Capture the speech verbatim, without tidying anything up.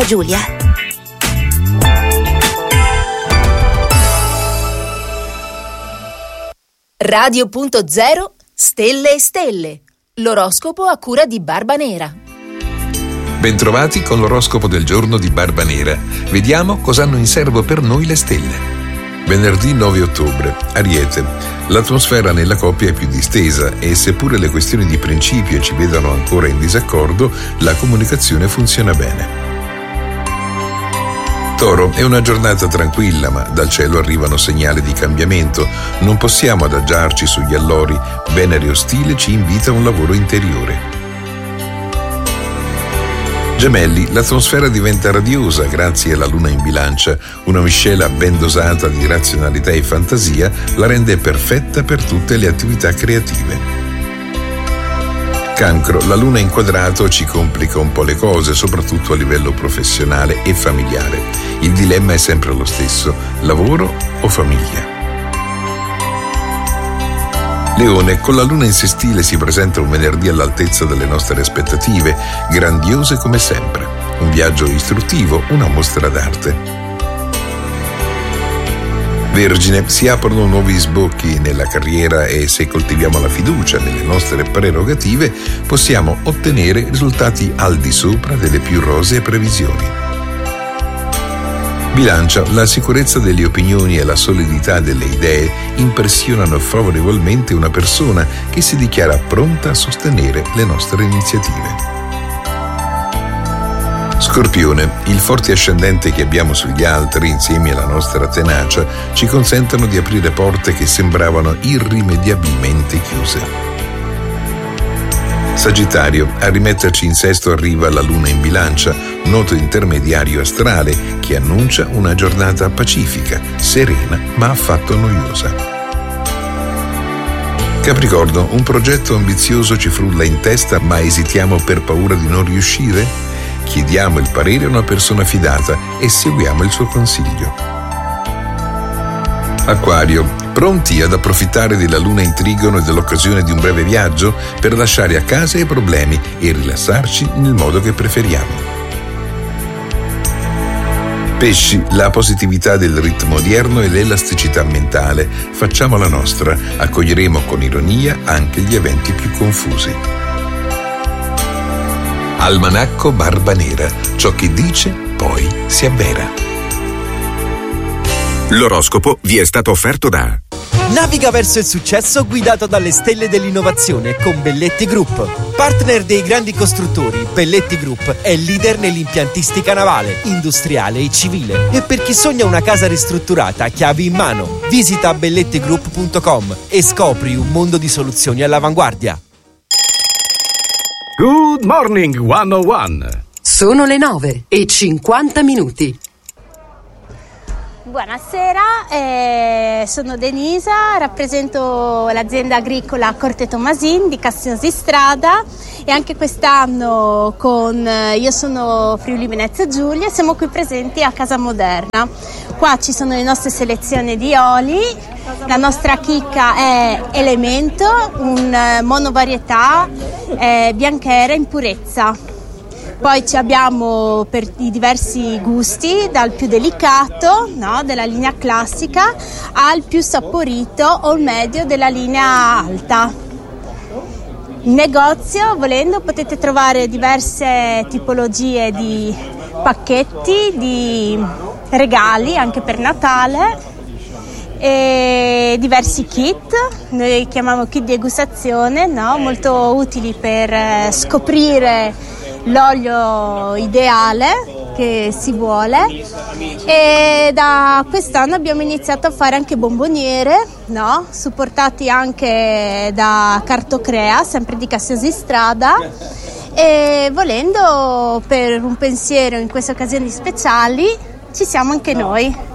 Giulia. Radio punto zero Stelle e Stelle. L'oroscopo a cura di Barba Nera. Bentrovati con l'oroscopo del giorno di Barba Nera. Vediamo cosa hanno in serbo per noi le stelle. Venerdì nove ottobre, Ariete. L'atmosfera nella coppia è più distesa e seppure le questioni di principio ci vedano ancora in disaccordo, la comunicazione funziona bene. Toro, è una giornata tranquilla, ma dal cielo arrivano segnali di cambiamento. Non possiamo adagiarci sugli allori. Venere ostile ci invita a un lavoro interiore. Gemelli, l'atmosfera diventa radiosa grazie alla luna in bilancia. Una miscela ben dosata di razionalità e fantasia la rende perfetta per tutte le attività creative. Cancro, la luna in quadrato ci complica un po' le cose, soprattutto a livello professionale e familiare. Il dilemma è sempre lo stesso: lavoro o famiglia? Leone, con la luna in sestile si presenta un venerdì all'altezza delle nostre aspettative, grandiose come sempre. Un viaggio istruttivo, una mostra d'arte. Vergine, si aprono nuovi sbocchi nella carriera e se coltiviamo la fiducia nelle nostre prerogative possiamo ottenere risultati al di sopra delle più rosee previsioni. Bilancia, la sicurezza delle opinioni e la solidità delle idee impressionano favorevolmente una persona che si dichiara pronta a sostenere le nostre iniziative. Scorpione, il forte ascendente che abbiamo sugli altri, insieme alla nostra tenacia, ci consentono di aprire porte che sembravano irrimediabilmente chiuse. Sagittario, a rimetterci in sesto arriva la luna in bilancia, noto intermediario astrale che annuncia una giornata pacifica, serena ma affatto noiosa. Capricorno, un progetto ambizioso ci frulla in testa ma esitiamo per paura di non riuscire? Chiediamo il parere a una persona fidata e seguiamo il suo consiglio. Acquario, pronti ad approfittare della luna in trigono e dell'occasione di un breve viaggio per lasciare a casa i problemi e rilassarci nel modo che preferiamo. Pesci, la positività del ritmo odierno e l'elasticità mentale. Facciamo la nostra, accoglieremo con ironia anche gli eventi più confusi. Almanacco Barba Nera, ciò che dice poi si avvera. L'oroscopo vi è stato offerto da Naviga verso il successo guidato dalle stelle dell'innovazione con Belletti Group. Partner dei grandi costruttori, Belletti Group è leader nell'impiantistica navale, industriale e civile. E per chi sogna una casa ristrutturata, chiavi in mano. Visita belletti group punto com e scopri un mondo di soluzioni all'avanguardia. Good Morning centouno. Sono le nove e cinquanta minuti. Buonasera, eh, sono Denisa, rappresento l'azienda agricola Corte Tomasin di Castelnuovo e anche quest'anno con Io sono Friuli Venezia Giulia siamo qui presenti a Casa Moderna. Qua ci sono le nostre selezioni di oli, la nostra chicca è Elemento, un monovarietà eh, bianchera in purezza. Poi ci abbiamo per i diversi gusti, dal più delicato, no, della linea classica, al più saporito o il medio della linea alta. In negozio, volendo, potete trovare diverse tipologie di pacchetti, di regali anche per Natale e diversi kit, noi chiamiamo kit di degustazione, no, molto utili per scoprire l'olio ideale che si vuole. E da quest'anno abbiamo iniziato a fare anche bomboniere, no? Supportati anche da Cartocrea, sempre di Castelnuovo, e volendo per un pensiero in queste occasioni speciali ci siamo anche noi.